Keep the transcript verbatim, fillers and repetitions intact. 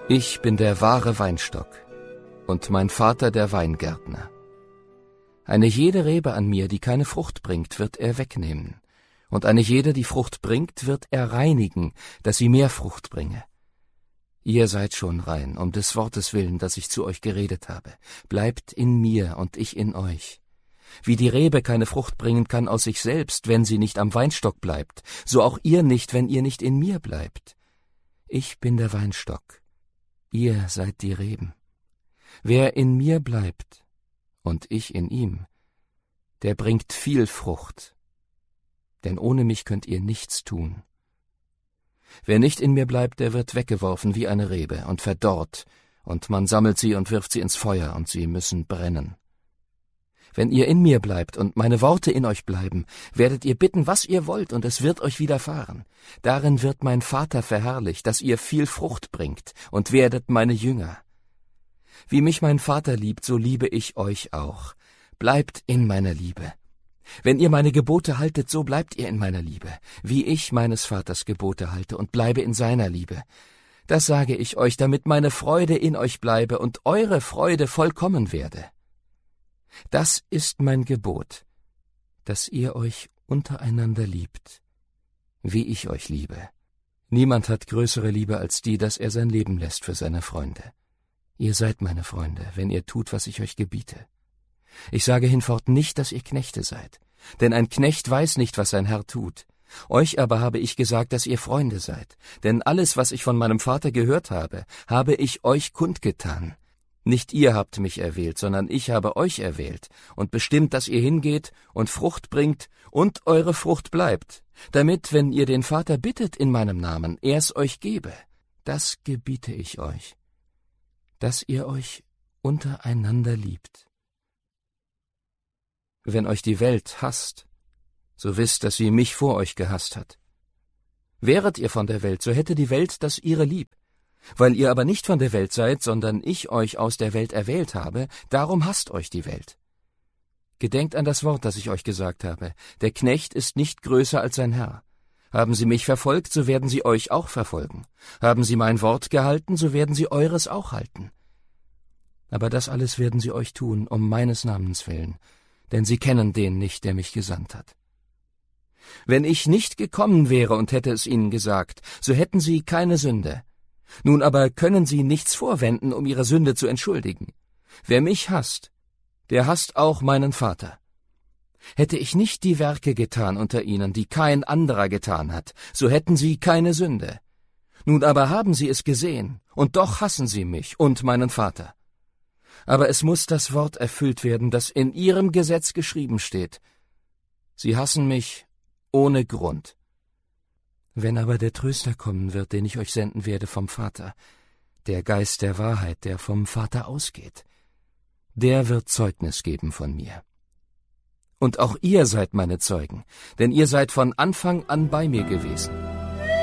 Ich bin der wahre Weinstock und mein Vater der Weingärtner. Eine jede Rebe an mir, die keine Frucht bringt, wird er wegnehmen, und eine jede, die Frucht bringt, wird er reinigen, dass sie mehr Frucht bringe. Ihr seid schon rein, um des Wortes willen, das ich zu euch geredet habe. Bleibt in mir und ich in euch. Wie die Rebe keine Frucht bringen kann aus sich selbst, wenn sie nicht am Weinstock bleibt, so auch ihr nicht, wenn ihr nicht in mir bleibt. Ich bin der Weinstock, ihr seid die Reben. Wer in mir bleibt und ich in ihm, der bringt viel Frucht, denn ohne mich könnt ihr nichts tun. Wer nicht in mir bleibt, der wird weggeworfen wie eine Rebe und verdorrt, und man sammelt sie und wirft sie ins Feuer, und sie müssen brennen. Wenn ihr in mir bleibt und meine Worte in euch bleiben, werdet ihr bitten, was ihr wollt, und es wird euch widerfahren. Darin wird mein Vater verherrlicht, dass ihr viel Frucht bringt und werdet meine Jünger. Wie mich mein Vater liebt, so liebe ich euch auch. Bleibt in meiner Liebe. Wenn ihr meine Gebote haltet, so bleibt ihr in meiner Liebe, wie ich meines Vaters Gebote halte und bleibe in seiner Liebe. Das sage ich euch, damit meine Freude in euch bleibe und eure Freude vollkommen werde. Das ist mein Gebot, dass ihr euch untereinander liebt, wie ich euch liebe. Niemand hat größere Liebe als die, dass er sein Leben lässt für seine Freunde. Ihr seid meine Freunde, wenn ihr tut, was ich euch gebiete. Ich sage hinfort nicht, dass ihr Knechte seid, denn ein Knecht weiß nicht, was sein Herr tut. Euch aber habe ich gesagt, dass ihr Freunde seid, denn alles, was ich von meinem Vater gehört habe, habe ich euch kundgetan. Nicht ihr habt mich erwählt, sondern ich habe euch erwählt und bestimmt, dass ihr hingeht und Frucht bringt und eure Frucht bleibt, damit, wenn ihr den Vater bittet in meinem Namen, er's euch gebe. Das gebiete ich euch, dass ihr euch untereinander liebt. Wenn euch die Welt hasst, so wisst, dass sie mich vor euch gehasst hat. Wäret ihr von der Welt, so hätte die Welt das ihre lieb. Weil ihr aber nicht von der Welt seid, sondern ich euch aus der Welt erwählt habe, darum hasst euch die Welt. Gedenkt an das Wort, das ich euch gesagt habe. Der Knecht ist nicht größer als sein Herr. Haben sie mich verfolgt, so werden sie euch auch verfolgen. Haben sie mein Wort gehalten, so werden sie eures auch halten. Aber das alles werden sie euch tun, um meines Namens willen, denn sie kennen den nicht, der mich gesandt hat. Wenn ich nicht gekommen wäre und hätte es ihnen gesagt, so hätten sie keine Sünde. Nun aber können sie nichts vorwenden, um ihre Sünde zu entschuldigen. Wer mich hasst, der hasst auch meinen Vater. Hätte ich nicht die Werke getan unter ihnen, die kein anderer getan hat, so hätten sie keine Sünde. Nun aber haben sie es gesehen, und doch hassen sie mich und meinen Vater. Aber es muss das Wort erfüllt werden, das in ihrem Gesetz geschrieben steht. Sie hassen mich ohne Grund. Wenn aber der Tröster kommen wird, den ich euch senden werde vom Vater, der Geist der Wahrheit, der vom Vater ausgeht, der wird Zeugnis geben von mir. Und auch ihr seid meine Zeugen, denn ihr seid von Anfang an bei mir gewesen.